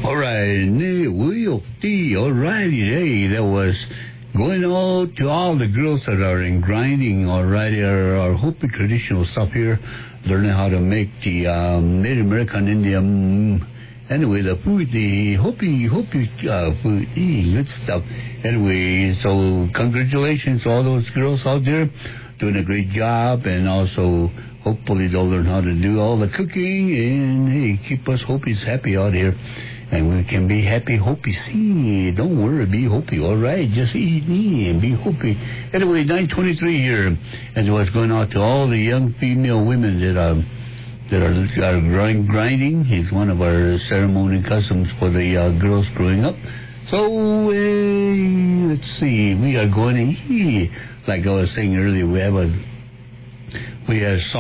All right, all righty. Hey, that was going out to all the girls that are in grinding, all right, our Hopi traditional stuff here, learning how to make the Native American Indian. Anyway, the food, the Hopi food, good stuff. Anyway, so congratulations to all those girls out there doing a great job, and also hopefully they'll learn how to do all the cooking and, hey, keep us Hopis happy out here. And we can be happy Hopi. See, don't worry, be Hopi, all right? Just eat me and be Hopi. Anyway, 9:23 here, and what's going out to all the young female women that are grinding. Is one of our ceremony customs for the girls growing up. So let's see, we are going to, like I was saying earlier, we have